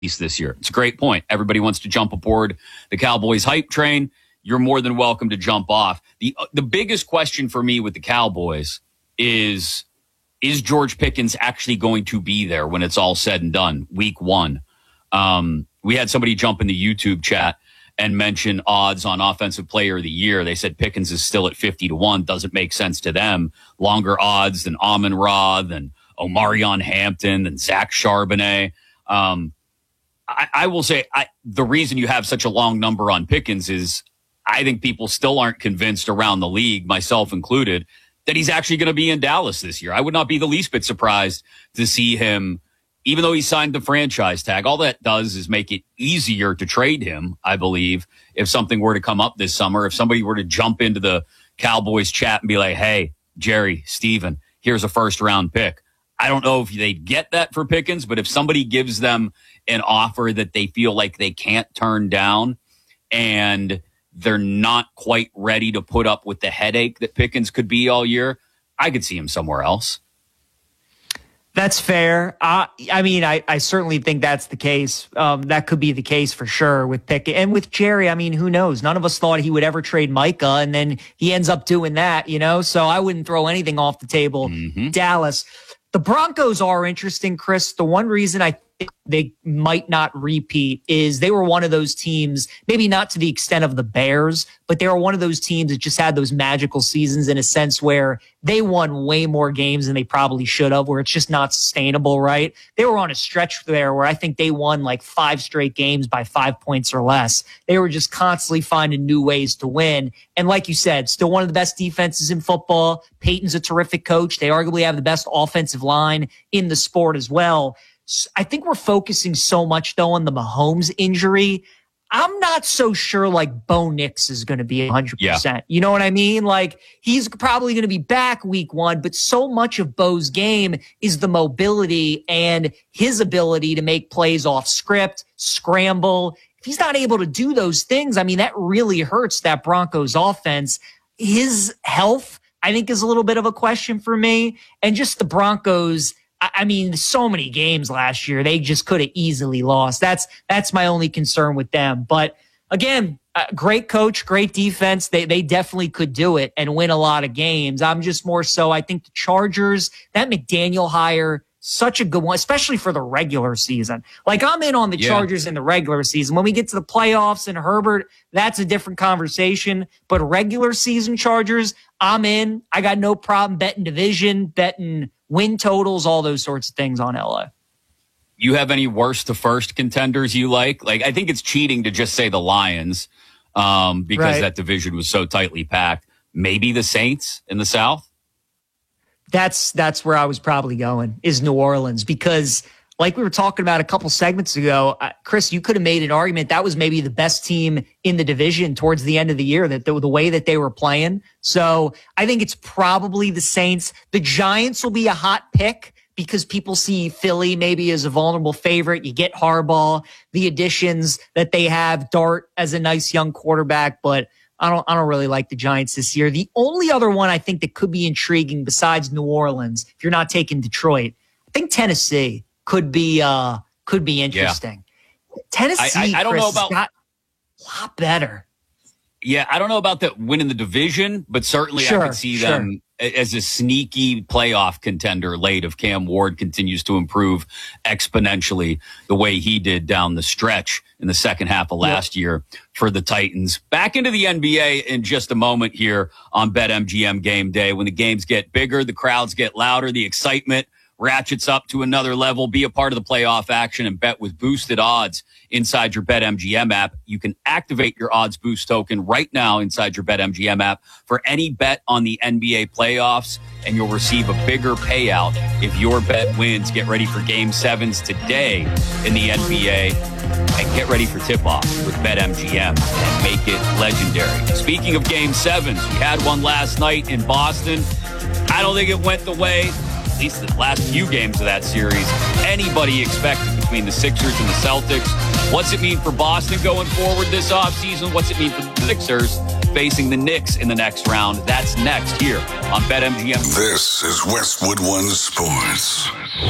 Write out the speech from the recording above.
East this year. It's a great point. Everybody wants to jump aboard the Cowboys hype train. You're more than welcome to jump off. The biggest question for me with the Cowboys is George Pickens actually going to be there when it's all said and done, week 1? We had somebody jump in the YouTube chat and mention odds on offensive player of the year. They said Pickens is still at 50-1. Doesn't make sense to them. Longer odds than Amon-Ra, than Omarion Hampton, than Zach Charbonnet. I will say the reason you have such a long number on Pickens is I think people still aren't convinced around the league, myself included, that he's actually going to be in Dallas this year. I would not be the least bit surprised to see him, even though he signed the franchise tag. All that does is make it easier to trade him, I believe, if something were to come up this summer. If somebody were to jump into the Cowboys chat and be like, hey, Jerry, Steven, here's a first-round pick. I don't know if they'd get that for Pickens, but if somebody gives them an offer that they feel like they can't turn down and they're not quite ready to put up with the headache that Pickens could be all year, I could see him somewhere else. That's fair. I mean, I certainly think that's the case. That could be the case for sure with Pickett. And with Jerry, I mean, who knows? None of us thought he would ever trade Micah, and then he ends up doing that, So I wouldn't throw anything off the table. Mm-hmm. Dallas. The Broncos are interesting, Chris. The one reason I think they might not repeat is they were one of those teams, maybe not to the extent of the Bears, but they were one of those teams that just had those magical seasons in a sense where they won way more games than they probably should have, where it's just not sustainable, right? They were on a stretch there where I think they won like 5 straight games by 5 points or less. They were just constantly finding new ways to win. And like you said, still one of the best defenses in football. Peyton's a terrific coach. They arguably have the best offensive line in the sport as well. I think we're focusing so much, though, on the Mahomes injury. I'm not so sure, like, Bo Nix is going to be 100%. Yeah. You know what I mean? Like, he's probably going to be back week 1, but so much of Bo's game is the mobility and his ability to make plays off script, scramble. If he's not able to do those things, I mean, that really hurts that Broncos offense. His health, I think, is a little bit of a question for me. And just the Broncos, I mean, so many games last year, they just could have easily lost. That's my only concern with them. But again, great coach, great defense. They definitely could do it and win a lot of games. I'm just more so, I think the Chargers, that McDaniel hire, such a good one, especially for the regular season. Like, I'm in on the Chargers in the regular season. When we get to the playoffs and Herbert, that's a different conversation. But regular season Chargers, I'm in. I got no problem betting division, betting win totals, all those sorts of things on LA. You have any worst to first contenders you like? Like, I think it's cheating to just say the Lions because that division was so tightly packed. Maybe the Saints in the South? That's where I was probably going, is New Orleans, because like we were talking about a couple segments ago, Chris, you could have made an argument that was maybe the best team in the division towards the end of the year, that the way that they were playing. So I think it's probably the Saints. The Giants will be a hot pick because people see Philly maybe as a vulnerable favorite. You get Harbaugh, the additions that they have, Dart as a nice young quarterback, but I don't really like the Giants this year. The only other one I think that could be intriguing besides New Orleans, if you're not taking Detroit, I think Tennessee could be interesting. Yeah. Tennessee, I don't know about got a lot better. Yeah, I don't know about that winning the division, but certainly I could see them as a sneaky playoff contender late if Cam Ward continues to improve exponentially the way he did down the stretch in the second half of last year for the Titans. Back into the NBA in just a moment here on BetMGM Game Day. When the games get bigger, the crowds get louder, the excitement ratchets up to another level. Be a part of the playoff action and bet with boosted odds inside your BetMGM app. You can activate your odds boost token right now inside your BetMGM app for any bet on the NBA playoffs, and you'll receive a bigger payout if your bet wins. Get ready for Game 7s today in the NBA and get ready for tip-off with BetMGM and make it legendary. Speaking of Game 7s, we had one last night in Boston. I don't think it went the way, at least the last few games of that series, anybody expected between the Sixers and the Celtics. What's it mean for Boston going forward this offseason? What's it mean for the Sixers facing the Knicks in the next round? That's next here on BetMGM. This is Westwood One Sports.